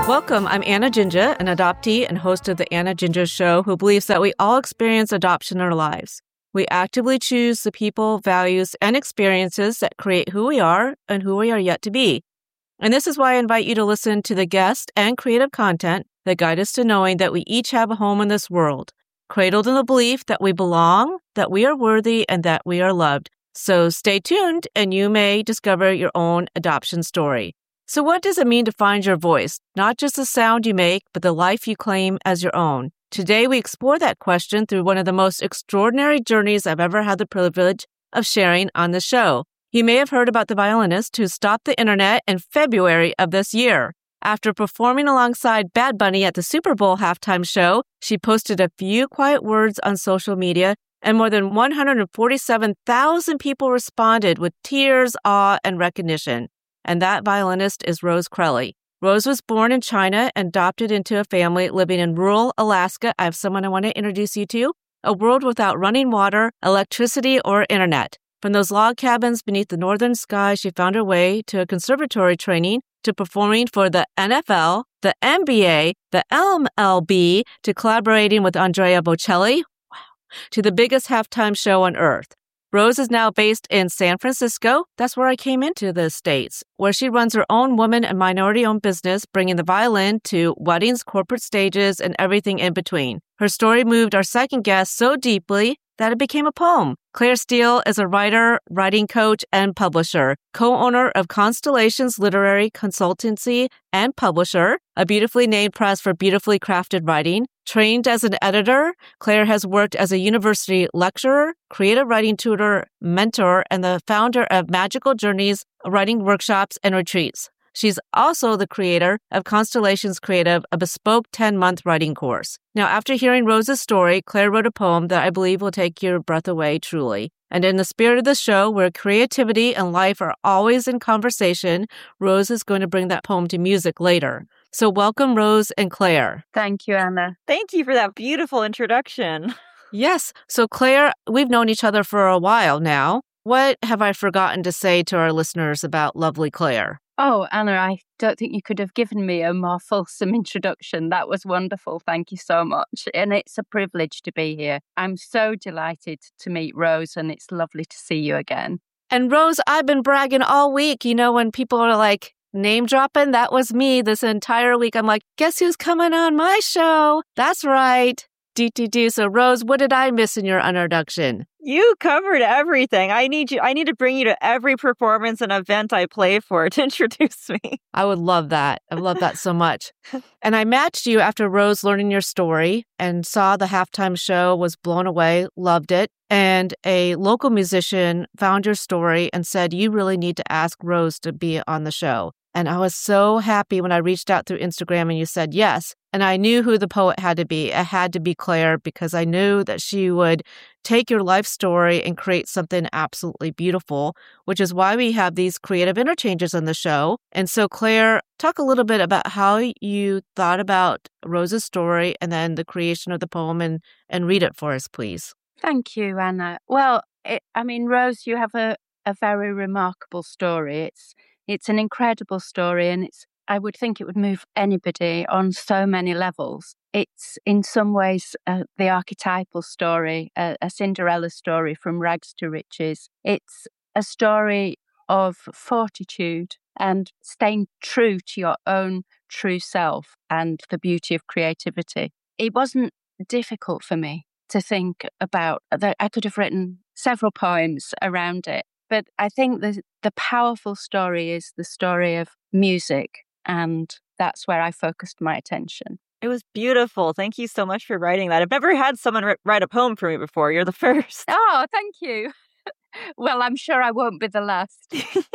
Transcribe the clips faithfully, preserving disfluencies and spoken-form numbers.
Welcome, I'm Anna Ginger, an adoptee and host of the Anna Ginger Show who believes that we all experience adoption in our lives. We actively choose the people, values, and experiences that create who we are and who we are yet to be. And this is why I invite you to listen to the guest and creative content that guide us to knowing that we each have a home in this world, cradled in the belief that we belong, that we are worthy, and that we are loved. So stay tuned and you may discover your own adoption story. So what does it mean to find your voice? Not just the sound you make, but the life you claim as your own. Today, we explore that question through one of the most extraordinary journeys I've ever had the privilege of sharing on the show. You may have heard about the violinist who stopped the internet in February of this year. After performing alongside Bad Bunny at the Super Bowl halftime show, she posted a few quiet words on social media, and more than one hundred forty-seven thousand people responded with tears, awe, and recognition. And that violinist is Rose Crelly. Rose was born in China and adopted into a family living in rural Alaska. I have someone I want to introduce you to, a world without running water, electricity, or internet. From those log cabins beneath the northern sky, she found her way to a conservatory training, to performing for the N F L, the N B A, the M L B, to collaborating with Andrea Bocelli, wow, to the biggest halftime show on earth. Rose is now based in San Francisco. That's where I came into the States, where she runs her own woman and minority-owned business, bringing the violin to weddings, corporate stages, and everything in between. Her story moved our second guest so deeply that it became a poem. Claire Steele is a writer, writing coach, and publisher, co-owner of Constellations Literary Consultancy and publisher, a beautifully named press for beautifully crafted writing. Trained as an editor, Claire has worked as a university lecturer, creative writing tutor, mentor, and the founder of Magical Journeys writing workshops and retreats. She's also the creator of Constellations Creative, a bespoke ten-month writing course. Now, after hearing Rose's story, Claire wrote a poem that I believe will take your breath away truly. And in the spirit of the show, where creativity and life are always in conversation, Rose is going to bring that poem to music later. So welcome, Rose and Claire. Thank you, Anna. Thank you for that beautiful introduction. Yes. So Claire, we've known each other for a while now. What have I forgotten to say to our listeners about lovely Claire? Oh, Anna, I don't think you could have given me a more fulsome introduction. That was wonderful. Thank you so much. And it's a privilege to be here. I'm so delighted to meet Rose, and it's lovely to see you again. And Rose, I've been bragging all week. You know, when people are like, name dropping, that was me this entire week. I'm like, guess who's coming on my show? That's right. Do, do, do. So, Rose, what did I miss in your introduction? You covered everything. I need you. I need to bring you to every performance and event I play for to introduce me. I would love that. I love that so much. And I matched you after Rose learning your story and saw the halftime show, was blown away, loved it. And a local musician found your story and said, you really need to ask Rose to be on the show. And I was so happy when I reached out through Instagram and you said yes. And I knew who the poet had to be. It had to be Claire, because I knew that she would take your life story and create something absolutely beautiful, which is why we have these creative interchanges on the show. And so, Claire, talk a little bit about how you thought about Rose's story and then the creation of the poem, and, and read it for us, please. Thank you, Anna. Well, it, I mean, Rose, you have a, a very remarkable story. It's It's an incredible story, and it's I would think it would move anybody on so many levels. It's in some ways uh, the archetypal story, uh, a Cinderella story from rags to riches. It's a story of fortitude and staying true to your own true self and the beauty of creativity. It wasn't difficult for me to think about that. I could have written several poems around it. But I think the the powerful story is the story of music, and that's where I focused my attention. It was beautiful. Thank you so much for writing that. I've never had someone write a poem for me before. You're the first. Oh, thank you. Well, I'm sure I won't be the last.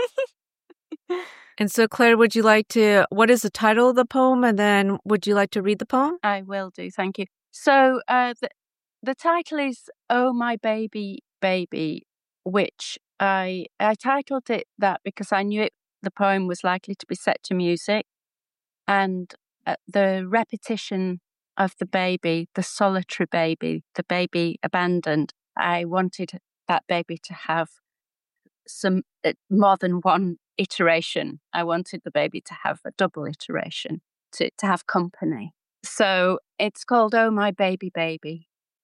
And so, Claire, would you like to, what is the title of the poem? And then would you like to read the poem? I will do. Thank you. So uh, the, the title is Oh, My Baby, Baby, which I I titled it that because I knew it, the poem was likely to be set to music, and uh, the repetition of the baby, the solitary baby, the baby abandoned. I wanted that baby to have some uh, more than one iteration. I wanted the baby to have a double iteration. to, to have company. So it's called Oh My Baby Baby.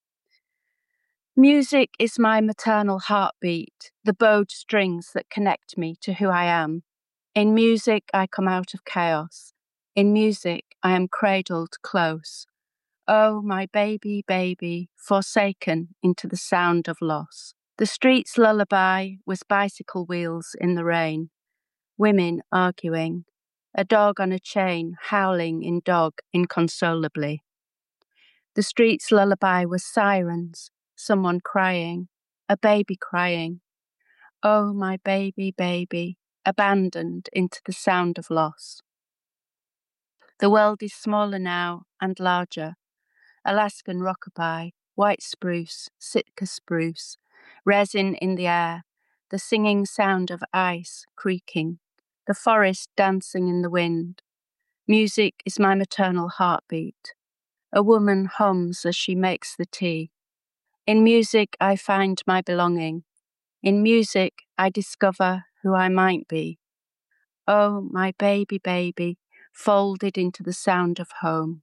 Music is my maternal heartbeat, the bowed strings that connect me to who I am. In music, I come out of chaos. In music, I am cradled close. Oh, my baby, baby, forsaken into the sound of loss. The street's lullaby was bicycle wheels in the rain, women arguing, a dog on a chain howling in dog inconsolably. The street's lullaby was sirens, someone crying, a baby crying. Oh, my baby, baby, abandoned into the sound of loss. The world is smaller now and larger. Alaskan rockabye, white spruce, Sitka spruce, resin in the air, the singing sound of ice creaking, the forest dancing in the wind. Music is my maternal heartbeat. A woman hums as she makes the tea. In music, I find my belonging. In music, I discover who I might be. Oh, my baby, baby, folded into the sound of home.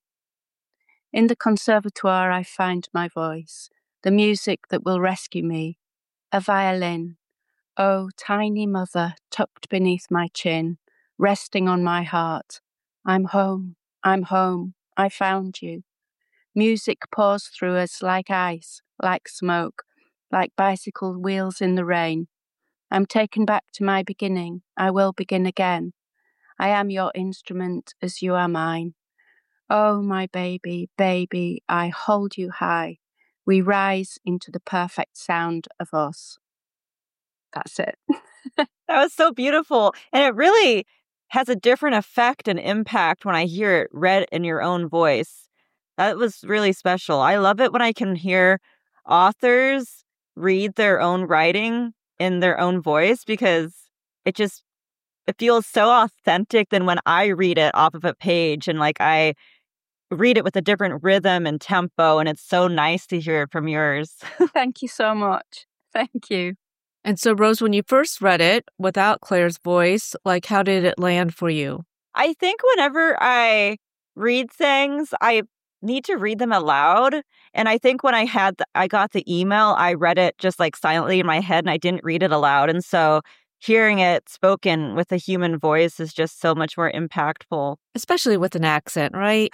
In the conservatoire, I find my voice, the music that will rescue me. A violin. Oh, tiny mother, tucked beneath my chin, resting on my heart. I'm home, I'm home, I found you. Music pours through us like ice, like smoke, like bicycle wheels in the rain. I'm taken back to my beginning. I will begin again. I am your instrument as you are mine. Oh, my baby, baby, I hold you high. We rise into the perfect sound of us. That's it. That was so beautiful. And it really has a different effect and impact when I hear it read in your own voice. That was really special. I love it when I can hear authors read their own writing in their own voice, because it just, it feels so authentic than when I read it off of a page, and like I read it with a different rhythm and tempo, and it's so nice to hear it from yours. Thank you so much. Thank you. And so, Rose, when you first read it without Claire's voice, like, how did it land for you? I think whenever I read things, I need to read them aloud. And I think when I had, the, I got the email, I read it just like silently in my head, and I didn't read it aloud. And so hearing it spoken with a human voice is just so much more impactful. Especially with an accent, right?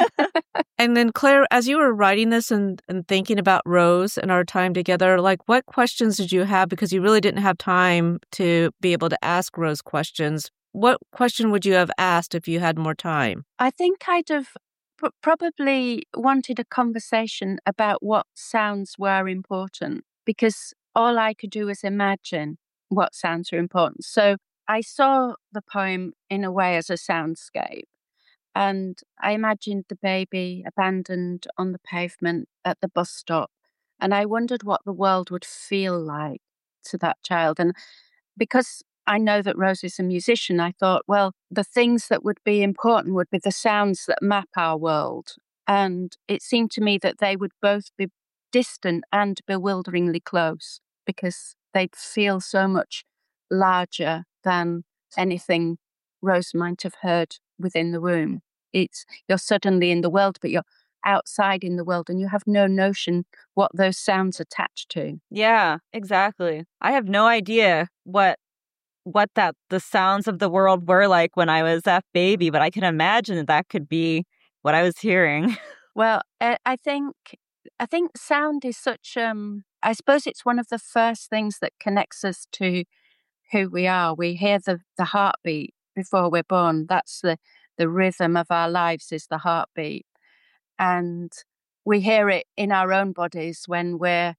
And then, Claire, as you were writing this and, and thinking about Rose and our time together, like, what questions did you have? Because you really didn't have time to be able to ask Rose questions. What question would you have asked if you had more time? I think I'd have p- probably wanted a conversation about what sounds were important, because all I could do was imagine what sounds are important. So I saw the poem in a way as a soundscape. And I imagined the baby abandoned on the pavement at the bus stop. And I wondered what the world would feel like to that child. And because I know that Rose is a musician, I thought, well, the things that would be important would be the sounds that map our world. And it seemed to me that they would both be distant and bewilderingly close, because they'd feel so much larger than anything Rose might have heard within the womb. It's, you're suddenly in the world, but you're outside in the world, and you have no notion what those sounds attach to. Yeah, exactly. I have no idea what what that the sounds of the world were like when I was that baby, but I can imagine that that could be what I was hearing. Well, uh, I think I think sound is such um I suppose it's one of the first things that connects us to who we are. We hear the the heartbeat before we're born. That's the the rhythm of our lives, is the heartbeat. And we hear it in our own bodies when we're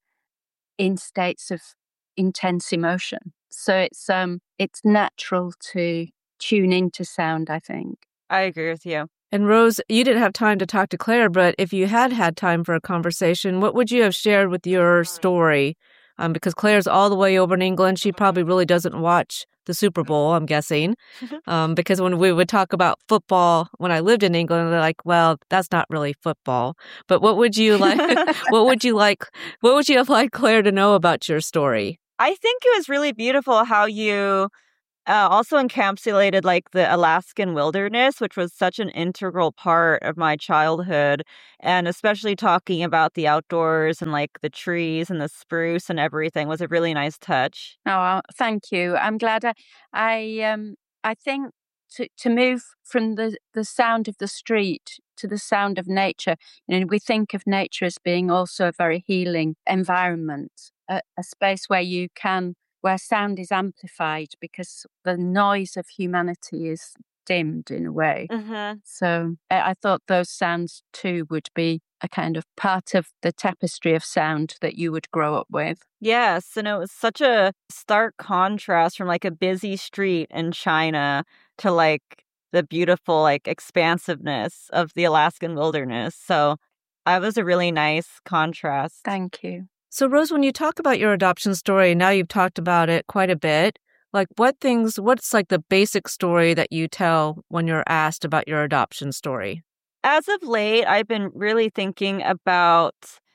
in states of intense emotion. So it's um it's natural to tune into sound, I think. I agree with you. And Rose, you didn't have time to talk to Claire, but if you had had time for a conversation, what would you have shared with your story? Um, because Claire's all the way over in England. She probably really doesn't watch the Super Bowl, I'm guessing. Um, because when we would talk about football, when I lived in England, they're like, well, that's not really football. But what would you like, what would you like, what would you have liked Claire to know about your story? I think it was really beautiful how you uh, also encapsulated like the Alaskan wilderness, which was such an integral part of my childhood. And especially talking about the outdoors and like the trees and the spruce and everything was a really nice touch. Oh, thank you. I'm glad I, I, um, I think to, to move from the, the sound of the street to the sound of nature, you know, we think of nature as being also a very healing environment, a, a space where you can, where sound is amplified because the noise of humanity is dimmed in a way. Mm-hmm. So I, I thought those sounds too would be a kind of part of the tapestry of sound that you would grow up with. Yes, and it was such a stark contrast from like a busy street in China to like the beautiful like expansiveness of the Alaskan wilderness. So that was a really nice contrast. Thank you. So Rose, when you talk about your adoption story, now you've talked about it quite a bit. Like what things, what's like the basic story that you tell when you're asked about your adoption story? As of late, I've been really thinking about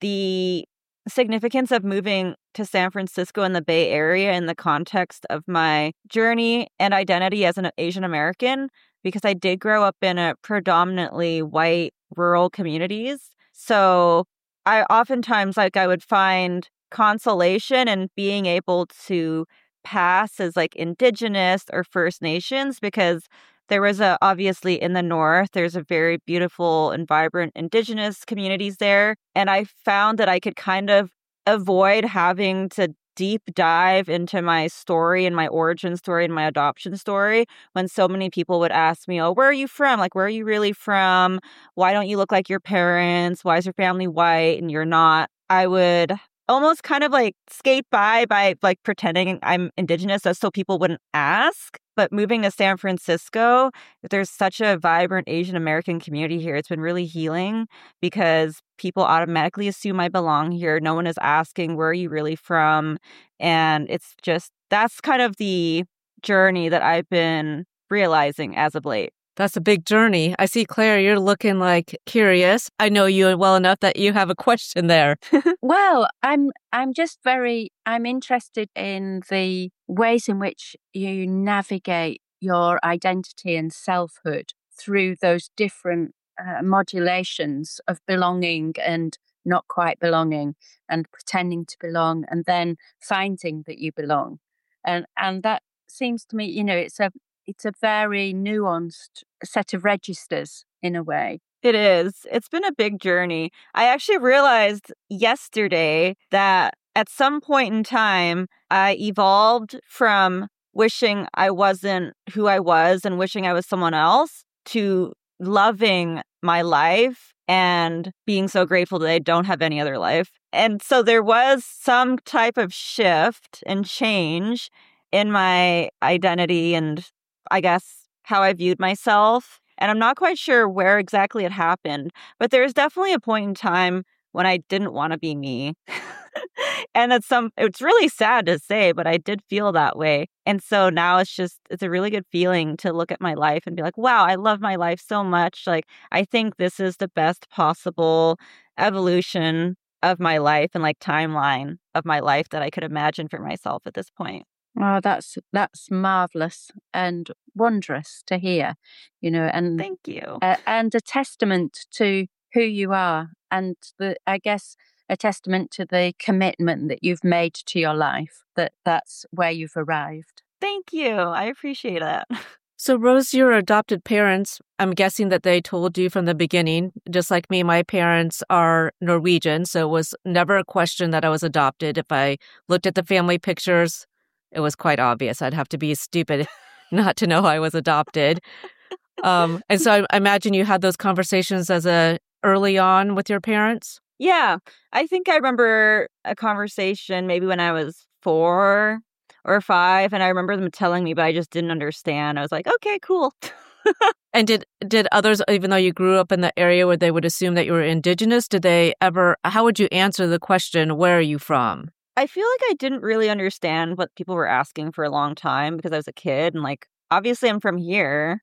the significance of moving to San Francisco in the Bay Area in the context of my journey and identity as an Asian American, because I did grow up in a predominantly white rural communities. So I oftentimes like I would find consolation in being able to pass as like Indigenous or First Nations, because there was a, obviously in the North, there's a very beautiful and vibrant Indigenous communities there. And I found that I could kind of avoid having to deep dive into my story and my origin story and my adoption story when so many people would ask me, oh, where are you from? Like, where are you really from? Why don't you look like your parents? Why is your family white and you're not? I would almost kind of like skate by by like pretending I'm Indigenous so people wouldn't ask. But moving to San Francisco, there's such a vibrant Asian American community here. It's been really healing because people automatically assume I belong here. No one is asking, where are you really from? And it's just, that's kind of the journey that I've been realizing as of late. That's a big journey. I see, Claire, you're looking like curious. I know you well enough that you have a question there. Well, I'm I'm just very, I'm interested in the ways in which you navigate your identity and selfhood through those different uh, modulations of belonging and not quite belonging and pretending to belong and then finding that you belong. And and that seems to me, you know, it's a It's a very nuanced set of registers in a way. It is. It's been a big journey. I actually realized yesterday that at some point in time, I evolved from wishing I wasn't who I was and wishing I was someone else to loving my life and being so grateful that I don't have any other life. And so there was some type of shift and change in my identity and I guess, how I viewed myself. And I'm not quite sure where exactly it happened, but there was definitely a point in time when I didn't want to be me. And it's some, it's really sad to say, but I did feel that way. And so now it's just, it's a really good feeling to look at my life and be like, wow, I love my life so much. Like, I think this is the best possible evolution of my life and like timeline of my life that I could imagine for myself at this point. Oh, that's that's marvelous and wondrous to hear, you know, and thank you, uh, and a testament to who you are, and the I guess a testament to the commitment that you've made to your life. That that's where you've arrived. Thank you, I appreciate that. So, Rose, your adopted parents, I'm guessing that they told you from the beginning, just like me, my parents are Norwegian, so it was never a question that I was adopted. If I looked at the family pictures, it was quite obvious. I'd have to be stupid not to know I was adopted. Um, and so I, I imagine you had those conversations as a early on with your parents? Yeah. I think I remember a conversation maybe when I was four or five, and I remember them telling me, but I just didn't understand. I was like, okay, cool. And did did others, even though you grew up in the area where they would assume that you were Indigenous, did they ever, how would you answer the question, where are you from? I feel like I didn't really understand what people were asking for a long time because I was a kid and like, obviously I'm from here.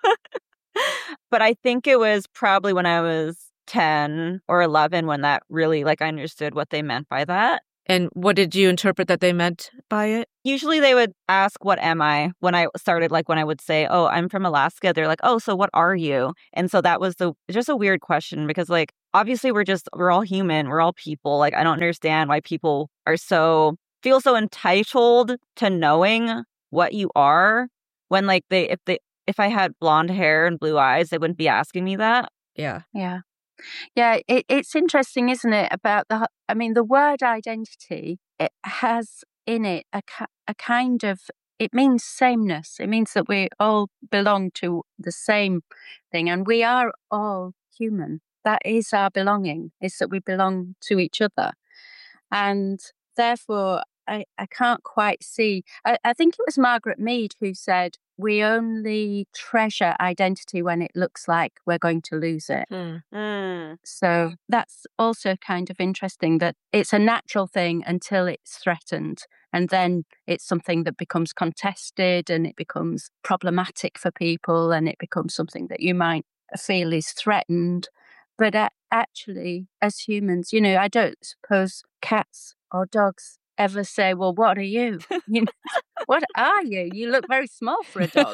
But I think it was probably when I was ten or eleven when that really like I understood what they meant by that. And what did you interpret that they meant by it? Usually they would ask, what am I? When I started, like when I would say, oh, I'm from Alaska, they're like, oh, so what are you? And so that was the just a weird question because like, obviously we're just, we're all human. We're all people. Like, I don't understand why people are so, feel so entitled to knowing what you are when like they, if they, if I had blonde hair and blue eyes, they wouldn't be asking me that. Yeah. Yeah. Yeah, it, it's interesting, isn't it, about the, I mean, the word identity, it has in it a, a kind of, it means sameness. It means that we all belong to the same thing and we are all human. That is our belonging, is that we belong to each other. And therefore, I, I can't quite see, I, I think it was Margaret Mead who said, we only treasure identity when it looks like we're going to lose it. Mm. Mm. So that's also kind of interesting that it's a natural thing until it's threatened. And then it's something that becomes contested and it becomes problematic for people and it becomes something that you might feel is threatened. But uh, actually, as humans, you know, I don't suppose cats or dogs ever say, well, what are you? You know, what are you? You look very small for a dog.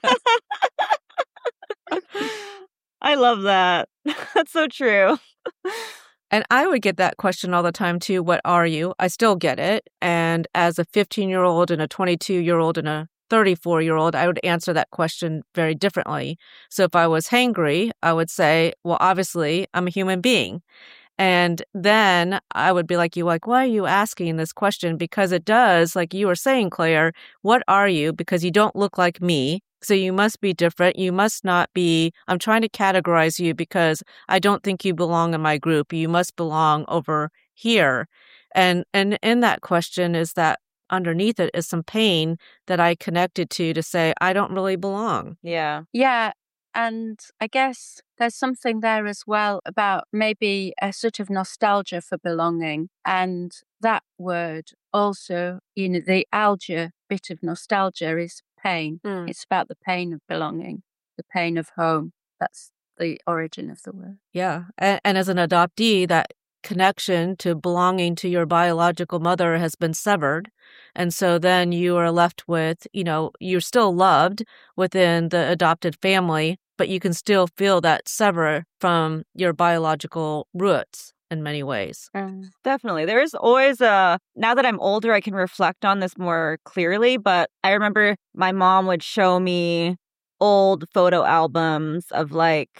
I love that. That's so true. And I would get that question all the time too. What are you? I still get it. And as a fifteen-year-old and a twenty-two-year-old and a thirty-four-year-old, I would answer that question very differently. So if I was hangry, I would say, well, obviously, I'm a human being. And then I would be like you, like, why are you asking this question? Because it does, like you were saying, Claire, what are you? Because you don't look like me. So you must be different. You must not be, I'm trying to categorize you because I don't think you belong in my group. You must belong over here. And and in that question is that underneath it is some pain that I connected to to say, I don't really belong. Yeah. Yeah. And I guess there's something there as well about maybe a sort of nostalgia for belonging. And that word also, you know, the algae bit of nostalgia is pain. Mm. It's about the pain of belonging, the pain of home. That's the origin of the word. Yeah. And, and as an adoptee, that connection to belonging to your biological mother has been severed. And so then you are left with, you know, you're still loved within the adopted family, but you can still feel that sever from your biological roots in many ways. Mm. Definitely. There's always a, now that I'm older, I can reflect on this more clearly, but I remember my mom would show me old photo albums of like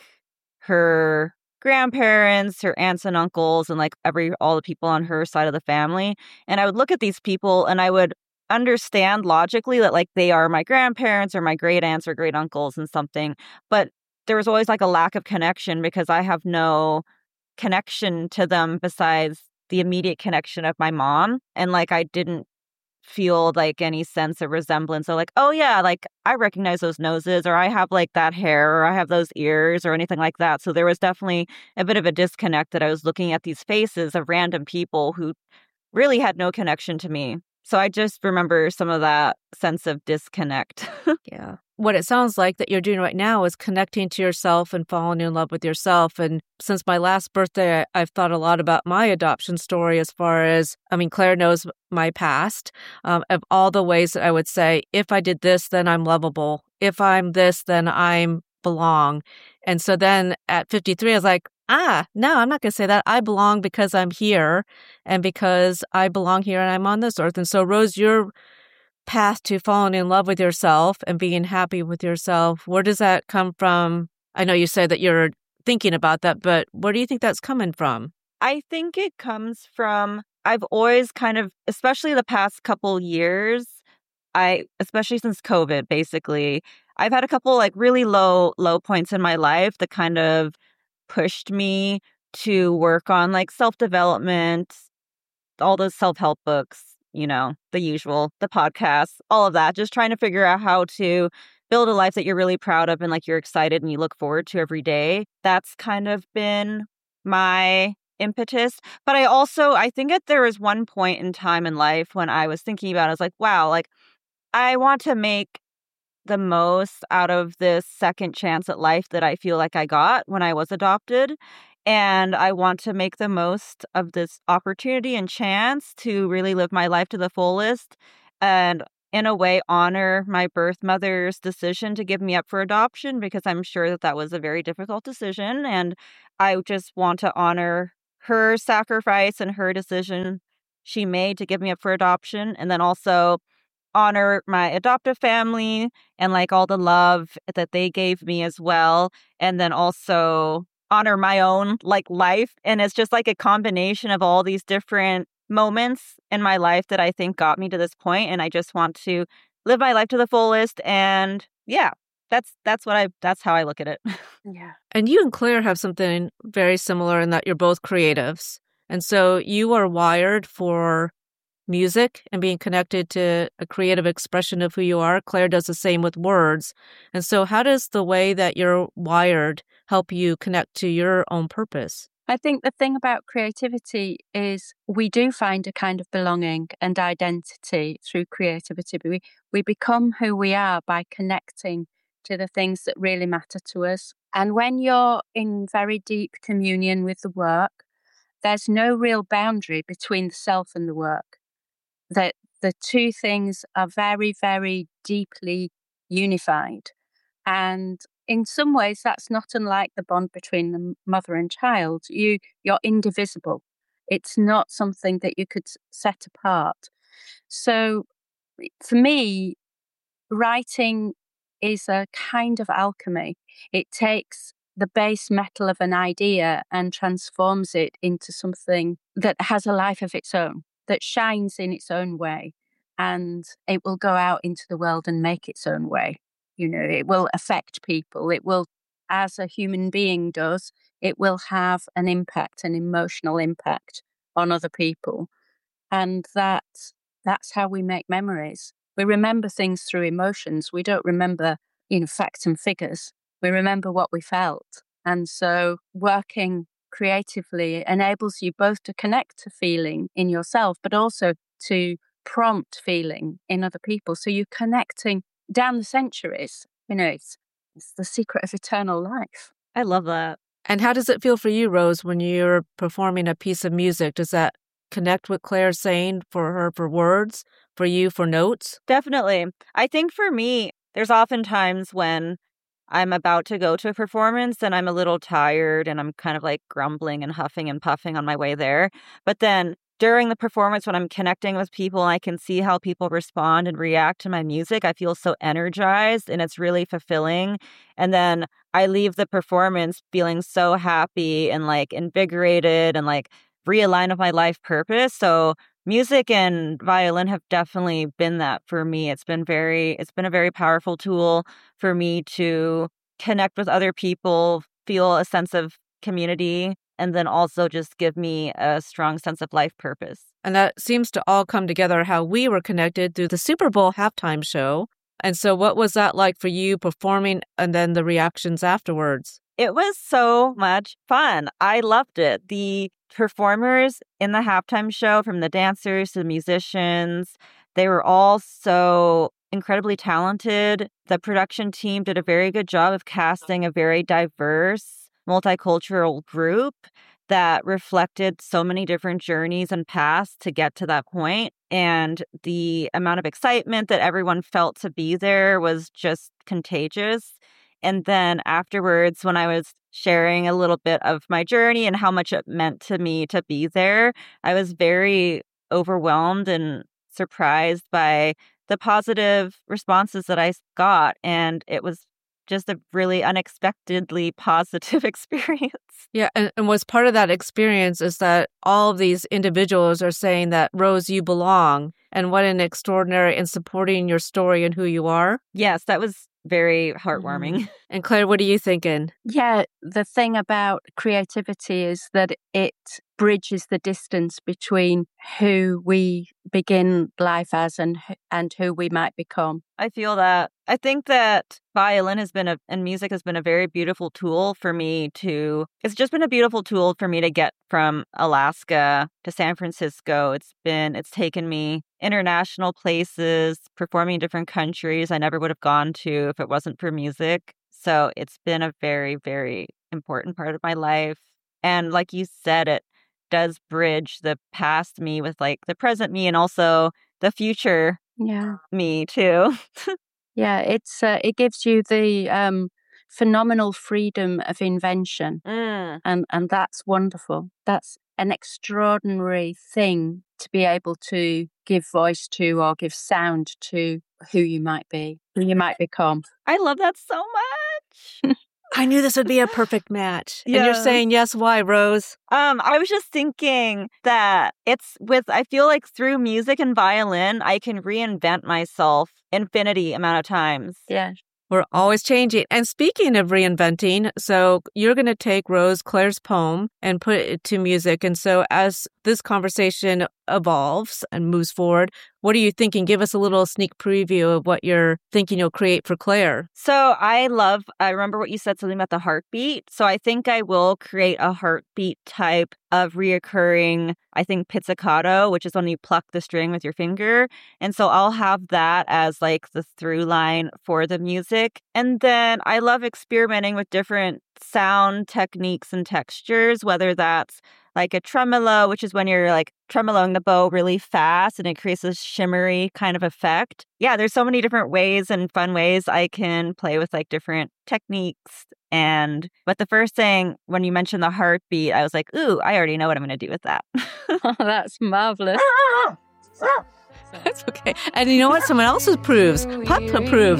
her grandparents, her aunts and uncles, and like every, all the people on her side of the family. And I would look at these people and I would understand logically that like they are my grandparents or my great aunts or great uncles and something. But there was always like a lack of connection because I have no connection to them besides the immediate connection of my mom. And like I didn't feel like any sense of resemblance or like, oh yeah, like I recognize those noses or I have like that hair or I have those ears or anything like that. So there was definitely a bit of a disconnect that I was looking at these faces of random people who really had no connection to me. So I just remember some of that sense of disconnect. Yeah. What it sounds like that you're doing right now is connecting to yourself and falling in love with yourself. And since my last birthday, I, I've thought a lot about my adoption story as far as, I mean, Claire knows my past, um, of all the ways that I would say, if I did this, then I'm lovable. If I'm this, then I'm belong. And so then at fifty-three, I was like, ah, no, I'm not going to say that. I belong because I'm here and because I belong here and I'm on this earth. And so, Rose, your path to falling in love with yourself and being happy with yourself, where does that come from? I know you say that you're thinking about that, but where do you think that's coming from? I think it comes from, I've always kind of, especially the past couple years, I, especially since COVID, basically, I've had a couple like really low, low points in my life that kind of pushed me to work on like self-development, all those self-help books, you know, the usual, the podcasts, all of that, just trying to figure out how to build a life that you're really proud of and like you're excited and you look forward to every day. That's kind of been my impetus. But I also, I think that there was one point in time in life when I was thinking about it, I was like, wow, like I want to make the most out of this second chance at life that I feel like I got when I was adopted. And I want to make the most of this opportunity and chance to really live my life to the fullest and, in a way, honor my birth mother's decision to give me up for adoption, because I'm sure that that was a very difficult decision. And I just want to honor her sacrifice and her decision she made to give me up for adoption. And then also honor my adoptive family and like all the love that they gave me as well. And then also honor my own like life. And it's just like a combination of all these different moments in my life that I think got me to this point. And I just want to live my life to the fullest. And yeah, that's that's what I that's how I look at it. Yeah. And you and Claire have something very similar in that you're both creatives. And so you are wired for music and being connected to a creative expression of who you are. Claire does the same with words. And so how does the way that you're wired help you connect to your own purpose? I think the thing about creativity is we do find a kind of belonging and identity through creativity. We, we become who we are by connecting to the things that really matter to us. And when you're in very deep communion with the work, there's no real boundary between the self and the work. That the two things are very, very deeply unified. And in some ways, that's not unlike the bond between the mother and child. You, you're indivisible. It's not something that you could set apart. So for me, writing is a kind of alchemy. It takes the base metal of an idea and transforms it into something that has a life of its own, that shines in its own way, and it will go out into the world and make its own way. You know, it will affect people. It will, as a human being does, it will have an impact, an emotional impact on other people. And that that's how we make memories. We remember things through emotions. We don't remember, you know, facts and figures. We remember what we felt. And so working creatively enables you both to connect to feeling in yourself, but also to prompt feeling in other people. So you're connecting down the centuries. You know, it's, it's the secret of eternal life. I love that. And how does it feel for you, Rose, when you're performing a piece of music? Does that connect with Claire's saying for her for words, for you for notes? Definitely. I think for me, there's often times when I'm about to go to a performance and I'm a little tired and I'm kind of like grumbling and huffing and puffing on my way there. But then during the performance, when I'm connecting with people and I can see how people respond and react to my music, I feel so energized and it's really fulfilling. And then I leave the performance feeling so happy and like invigorated and like realigned with my life purpose. So music and violin have definitely been that for me. It's been very, it's been a very powerful tool for me to connect with other people, feel a sense of community, and then also just give me a strong sense of life purpose. And that seems to all come together how we were connected through the Super Bowl halftime show. And so what was that like for you performing and then the reactions afterwards? It was so much fun. I loved it. The performers in the halftime show, from the dancers to the musicians, they were all so incredibly talented. The production team did a very good job of casting a very diverse, multicultural group that reflected so many different journeys and paths to get to that point. And the amount of excitement that everyone felt to be there was just contagious. And then afterwards, when I was sharing a little bit of my journey and how much it meant to me to be there, I was very overwhelmed and surprised by the positive responses that I got. And it was just a really unexpectedly positive experience. Yeah, and, and what's part of that experience is that all of these individuals are saying that, Rose, you belong. And what an extraordinary in supporting your story and who you are. Yes, that was very heartwarming. Mm-hmm. And Claire, what are you thinking? Yeah, the thing about creativity is that it bridges the distance between who we begin life as and and who we might become. I feel that. I think that violin has been a, and music has been a very beautiful tool for me to, it's just been a beautiful tool for me to get from Alaska to San Francisco. It's been, it's taken me international places, performing in different countries I never would have gone to if it wasn't for music. So it's been a very, very important part of my life. And like you said, it does bridge the past me with like the present me and also the future yeah. me too. Yeah, it's uh, it gives you the um, phenomenal freedom of invention. Mm. And, and that's wonderful. That's an extraordinary thing to be able to give voice to or give sound to who you might be, who you might become. I love that so much. I knew this would be a perfect match. Yes. And you're saying yes, why, Rose? Um, I was just thinking that it's with, I feel like through music and violin, I can reinvent myself infinity amount of times. Yeah. We're always changing. And speaking of reinventing, so you're going to take Rose Claire's poem and put it to music. And so as this conversation evolves and moves forward, what are you thinking? Give us a little sneak preview of what you're thinking you'll create for Claire. So I love, I remember what you said, something about the heartbeat. So I think I will create a heartbeat type of reoccurring, I think, pizzicato, which is when you pluck the string with your finger. And so I'll have that as like the through line for the music. And then I love experimenting with different sound techniques and textures, whether that's like a tremolo, which is when you're like tremoloing the bow really fast and it creates this shimmery kind of effect. Yeah, there's so many different ways and fun ways I can play with like different techniques. And but the first thing when you mentioned the heartbeat, I was like, ooh, I already know what I'm going to do with that. Oh, that's marvelous. That's okay. And you know what? Someone else approves. Pup approves.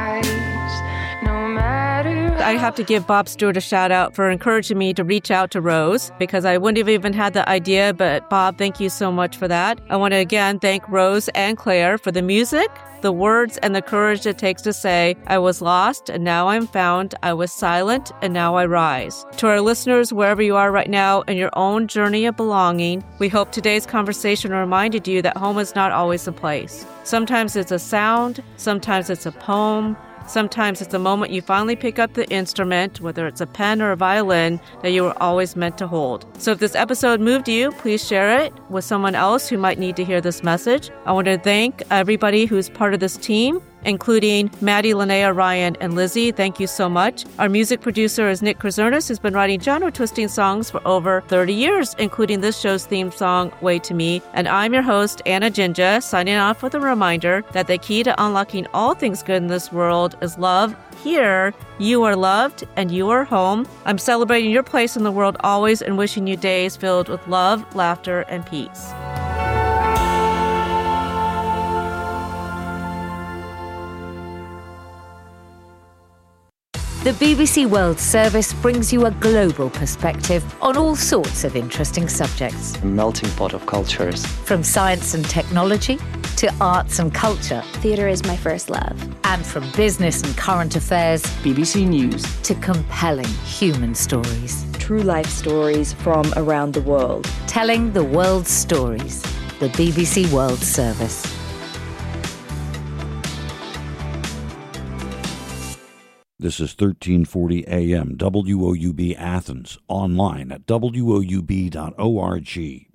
I have to give Bob Stewart a shout out for encouraging me to reach out to Rose because I wouldn't have even had the idea. But Bob, thank you so much for that. I want to again thank Rose and Claire for the music, the words, and the courage it takes to say, I was lost and now I'm found. I was silent and now I rise. To our listeners, wherever you are right now in your own journey of belonging, we hope today's conversation reminded you that home is not always a place. Sometimes it's a sound, sometimes it's a poem, sometimes it's a moment you finally pick up the instrument, whether it's a pen or a violin, that you were always meant to hold. So if this episode moved you, please share it with someone else who might need to hear this message. I want to thank everybody who's part of this team, including Maddie, Linnea, Ryan, and Lizzie. Thank you so much. Our music producer is Nick Krazernis, who's been writing genre-twisting songs for over thirty years, including this show's theme song, Way to Me. And I'm your host, Anna Jinja, signing off with a reminder that the key to unlocking all things good in this world is love. Here, you are loved and you are home. I'm celebrating your place in the world always and wishing you days filled with love, laughter, and peace. The B B C World Service brings you a global perspective on all sorts of interesting subjects. A melting pot of cultures. From science and technology to arts and culture. Theatre is my first love. And from business and current affairs. B B C News. To compelling human stories. True life stories from around the world. Telling the world's stories. The B B C World Service. This is thirteen forty A M W O U B Athens, online at W O U B dot org.